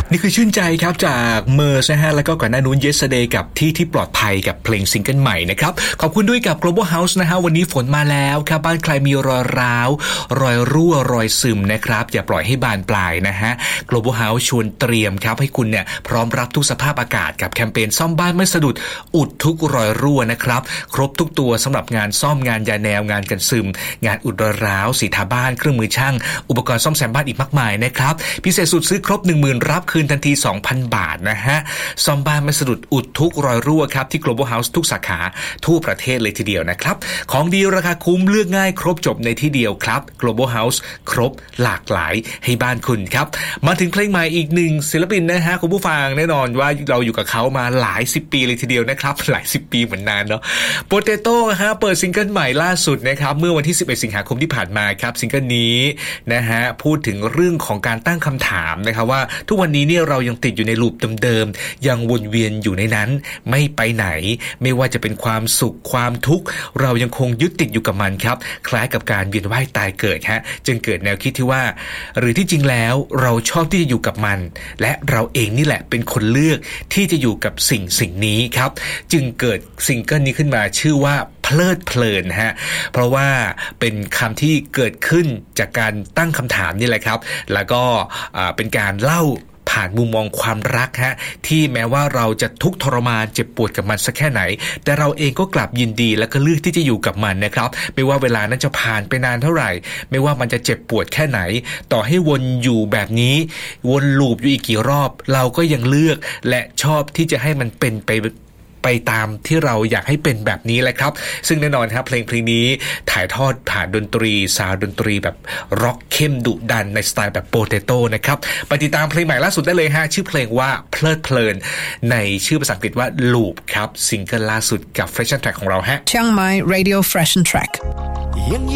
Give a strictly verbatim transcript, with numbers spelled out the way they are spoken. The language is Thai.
นี่คือชื่นใจครับจากเมอร์นะฮะแล้วก็ก่อนหน้านู้น Yesterday กับที่ที่ปลอดภัยกับเพลงซิงเกิลใหม่นะครับขอบคุณด้วยกับ Global House นะฮะวันนี้ฝนมาแล้วครับบ้านใครมีรอยร้าวรอยรั่วรอยซึมนะครับอย่าปล่อยให้บานปลายนะฮะ Global House ชวนเตรียมครับให้คุณเนี่ยพร้อมรับทุกสภาพอากาศกับแคมเปญซ่อมบ้านไม่สะดุดอุดทุกรอยรั่วนะครับครบทุกตัวสำหรับงานซ่อมงานยาแนวงานกันซึมงานอุดรอยร้าวสีทาบ้านเครื่องมือช่างอุปกรณ์ซ่อมแซมบ้านอีกมากมายนะครับพิเศษสุดซื้อครบ หนึ่งหมื่น รับคืนทันที สองพัน บาทนะฮะซ่อมบ้านไม่สะดุดอุดทุกรอยรั่วครับที่ Global House ทุกสาขาทั่วประเทศเลยทีเดียวนะครับของดีราคาคุ้มเลือกง่ายครบจบในที่เดียวครับ Global House ครบหลากหลายให้บ้านคุณครับมาถึงเพลงใหม่อีกหนึ่งศิลปินนะฮะคุณผู้ฟังแน่นอนว่าเราอยู่กับเขามาหลายสิบปีเลยทีเดียวนะครับหลายสิบปีเหมือนนานเนาะ Potato ฮะเปิดซิงเกิลใหม่ล่าสุดนะครับเมื่อวันที่สิบเอ็ดสิงหาคมที่ผ่านมาครับซิงเกิลนี้นะฮะพูดถึงเรื่องของการตั้งคำถามนะครับว่าทุกวันนี้เนี่ยเรายังติดอยู่ในลูปเดิมๆยังวนเวียนอยู่ในนั้นไม่ไปไหนไม่ว่าจะเป็นความสุขความทุกข์เรายังคงยึดติดอยู่กับมันครับคล้ายกับการเวียนว่ายตายเกิดฮะจึงเกิดแนวคิดที่ว่าหรือที่จริงแล้วเราชอบที่จะอยู่กับมันและเราเองนี่แหละเป็นคนเลือกที่จะอยู่กับสิ่งสิ่งนี้ครับจึงเกิดซิงเกิลนี้ขึ้นมาชื่อว่าเพลิดเพลินฮะเพราะว่าเป็นคำที่เกิดขึ้นจากการตั้งคำถามนี่แหละครับแล้วก็เป็นการเล่าผ่านมุมมองความรักฮะที่แม้ว่าเราจะทุกข์ทรมานเจ็บปวดกับมันสักแค่ไหนแต่เราเองก็กลับยินดีและก็เลือกที่จะอยู่กับมันนะครับไม่ว่าเวลานั้นจะผ่านไปนานเท่าไหร่ไม่ว่ามันจะเจ็บปวดแค่ไหนต่อให้วนอยู่แบบนี้วนลูปอยู่อีกกี่รอบเราก็ยังเลือกและชอบที่จะให้มันเป็นไปไปตามที่เราอยากให้เป็นแบบนี้แหละครับซึ่งแน่นอนครับเพลงเพลงนี้ถ่ายทอดผ่านดนตรีซาวด์ดนตรีแบบร็อกเข้มดุดันในสไตล์แบบโปเตโต้นะครับไปติดตามเพลงใหม่ล่าสุดได้เลยฮะชื่อเพลงว่าเพลิดเพลินในชื่อภาษาอังกฤษว่า Loop ครับซิงเกิลล่าสุดกับ Fresh and Track ของเราฮะ Chiang Mai Radio Fresh and Track